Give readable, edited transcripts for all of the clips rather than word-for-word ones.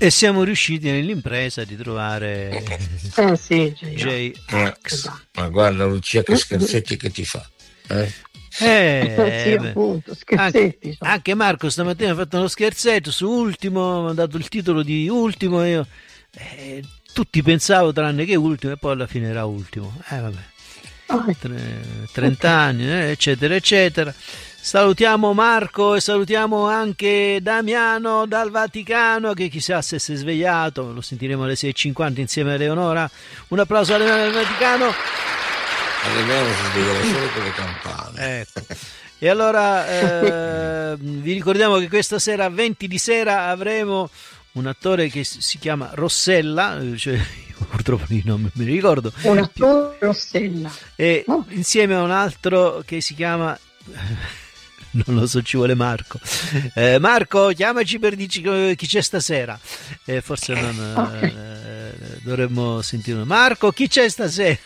E siamo riusciti nell'impresa di trovare sì, J-Ax. Ma guarda Lucia che scherzetti che ti fa. sì, appunto, scherzetti. Anche Marco stamattina ha fatto uno scherzetto su Ultimo, ha dato il titolo di Ultimo e io tutti pensavo tranne che Ultimo, e poi alla fine era Ultimo. Vabbè. 30 anni, eccetera eccetera. Salutiamo Marco e salutiamo anche Damiano dal Vaticano, che chissà se si è svegliato, lo sentiremo alle 6:50 insieme a Leonora. Un applauso a Damiano dal Vaticano. Damiano si sveglia solo con le campane. Ecco. E allora vi ricordiamo che questa sera a 20 di sera avremo un attore che si chiama Rossella, cioè purtroppo non mi ricordo. Un attore Rossella. E insieme a un altro che si chiama... non lo so, ci vuole Marco. Marco, chiamaci per dirci chi c'è stasera. Forse dovremmo sentire Marco, chi c'è stasera?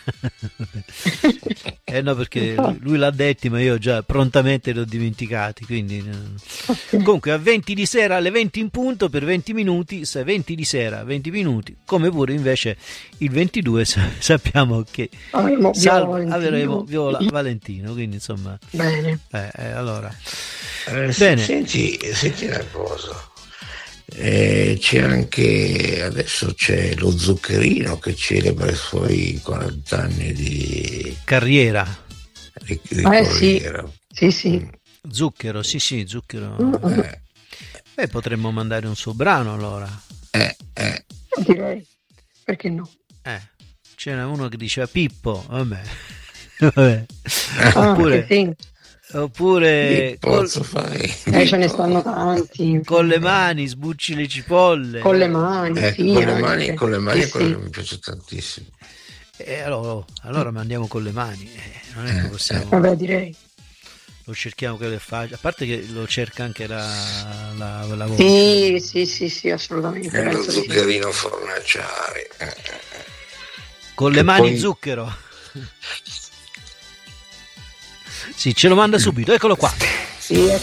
No, perché lui l'ha detti, ma io già prontamente li ho dimenticati. Quindi comunque a 20 di sera, alle 20 in punto, per 20 minuti, 20 di sera, 20 minuti, come pure invece il 22 sappiamo che avremo Viola Valentino, quindi insomma bene. Allora bene. Senti una cosa, c'è anche adesso c'è lo Zuccherino che celebra i suoi 40 anni di carriera. Di carriera. Sì. Zucchero. Potremmo mandare un suo brano allora. Direi, perché no? C'era uno che diceva Pippo, vabbè. Oppure ce ne stanno tanti. Con le mani sbucci le cipolle. Con le mani, con le mani quello che mi piace tantissimo. Allora mandiamo con le mani. Non è che possiamo. Vabbè, direi. Lo cerchiamo che le faccia. A parte che lo cerca anche la voce. Sì, assolutamente. È lo zuccherino fornaciare. Con le mani zucchero. Sì, ce lo manda subito, eccolo qua. Sì,